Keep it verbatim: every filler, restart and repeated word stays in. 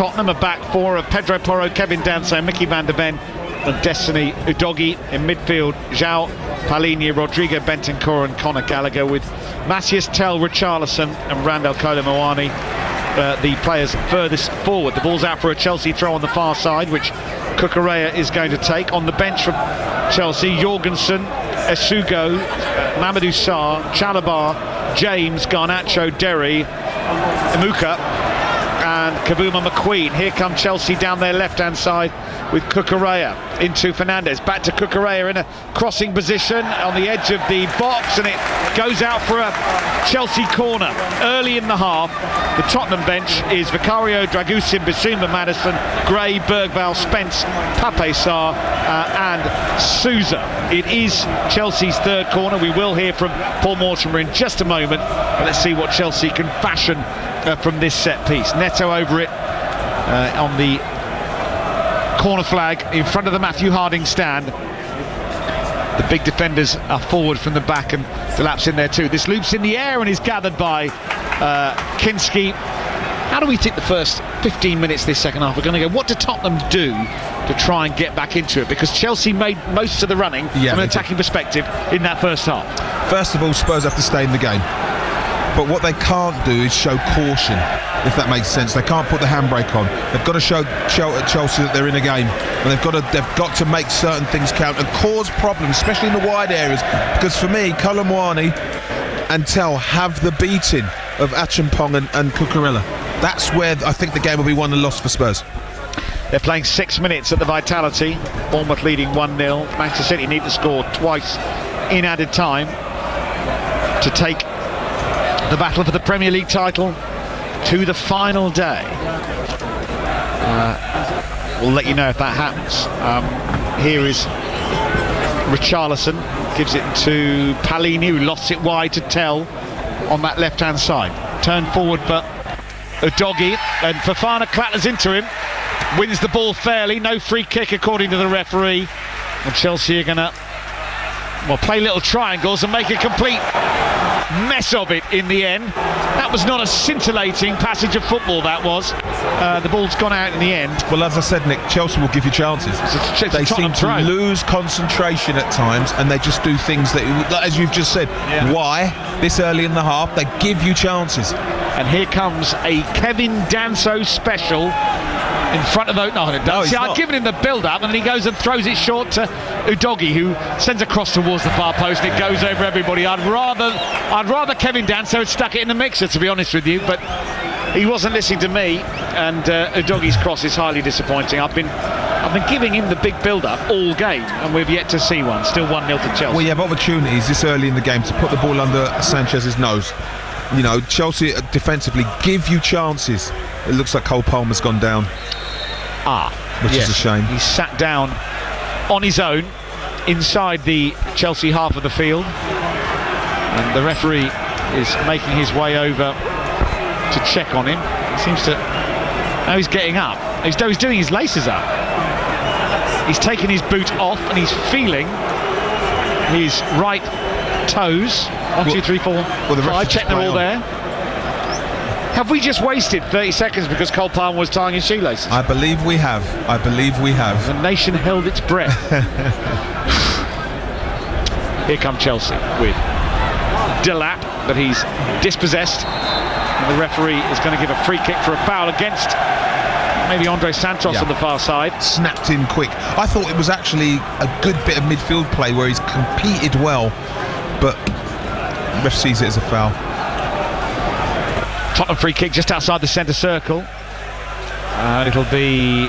Tottenham, a back four of Pedro Porro, Kevin Danso, Mickey van der Ven and Destiny Udogie. In midfield, João Palhinha, Rodrigo Bentancur and Conor Gallagher, with Matthias Tell, Richarlison and Randal Kolo Muani uh, the players furthest forward. The ball's out for a Chelsea throw on the far side, which Cucurella is going to take. On the bench from Chelsea, Jorgensen, Esugo, Mamadou Sarr, Chalobah, James, Garnacho, Derry, Emuka and Kavuma McQueen. Here come Chelsea down their left-hand side with Cucurella into Fernandes. Back to Cucurella in a crossing position on the edge of the box, and it goes out for a Chelsea corner. Early in the half, the Tottenham bench is Vicario, Dragusin, Bissouma, Maddison, Gray, Bergvall, Spence, Pape Sarr uh, and Sousa. It is Chelsea's third corner. We will hear from Paul Mortimer in just a moment. Let's see what Chelsea can fashion uh, from this set piece. Neto over it uh, on the corner flag in front of the Matthew Harding stand. The big defenders are forward from the back, and Delap's in there too. This loops in the air and is gathered by uh, Kinski. How do we think the first fifteen minutes this second half are going to go? What do Tottenham do to try and get back into it? Because Chelsea made most of the running yeah, from an attacking perspective in that first half. First of all, Spurs have to stay in the game. But what they can't do is show caution, if that makes sense. They can't put the handbrake on. They've got to show Chelsea that they're in a game, and they've got to they've got to make certain things count and cause problems, especially in the wide areas. Because for me, Kolo Muani and Tell have the beating of Acheampong and, and Cucurella. That's where I think the game will be won and lost for Spurs. They're playing six minutes at the Vitality. Bournemouth leading one nil. Manchester City need to score twice in added time to take the battle for the Premier League title to the final day. Uh, we'll let you know if that happens. Um, here is Richarlison, gives it to Palhinha, who lost it wide to Tell on that left-hand side. Turn forward for Udogie, and Fofana clatters into him, wins the ball fairly. No free kick according to the referee, and Chelsea are going to well play little triangles and make a complete mess of it in the end. That was not a scintillating passage of football, that was. Uh, the ball's gone out in the end. Well, as I said, Nick, Chelsea will give you chances. It's a, it's they seem to throw. lose concentration at times, and they just do things that, as you've just said, yeah. Why this early in the half? They give you chances. And here comes a Kevin Danso special in front of Oak. No, no, See, I've given him the build-up, and then he goes and throws it short to Udogie, who sends a cross towards the far post, and it goes over everybody. I'd rather, I'd rather Kevin Danso had stuck it in the mixer, to be honest with you, but he wasn't listening to me, and uh, Udogie's cross is highly disappointing. I've been, I've been giving him the big build-up all game, and we've yet to see one. Still one nil to Chelsea. Well, you have opportunities this early in the game to put the ball under Sanchez's nose. You know, Chelsea defensively give you chances. It looks like Cole Palmer's gone down. Ah, which yes. is a shame. He sat down on his own inside the Chelsea half of the field, and the referee is making his way over to check on him. He seems to... Now he's getting up. He's, he's doing his laces up. He's taken his boot off and he's feeling his right toes. One, well, two, three, four, well, the five. Check they're all on. there. Have we just wasted thirty seconds because Cole Palmer was tying his shoelaces? I believe we have. I believe we have. The nation held its breath. Here come Chelsea with Delap, but he's dispossessed. And the referee is going to give a free kick for a foul against maybe Andre Santos yeah. on the far side. Snapped in quick. I thought it was actually a good bit of midfield play where he's competed well, but the ref sees it as a foul. Tottenham free kick just outside the centre circle, and it'll be